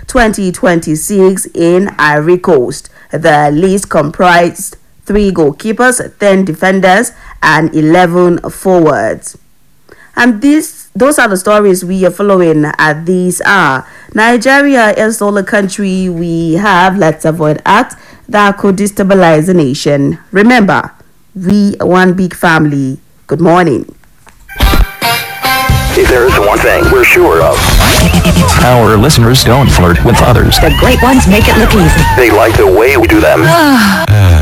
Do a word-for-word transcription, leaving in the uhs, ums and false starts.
twenty twenty-six in Ivory Coast. The list comprised three goalkeepers, ten defenders, and eleven forwards. And these, those are the stories we are following at this hour. Nigeria is the only country we have. Let's avoid acts that could destabilize the nation. Remember, we are one big family. Good morning. If there is one thing we're sure of, our listeners don't flirt with others. The great ones make it look easy. They like the way we do them.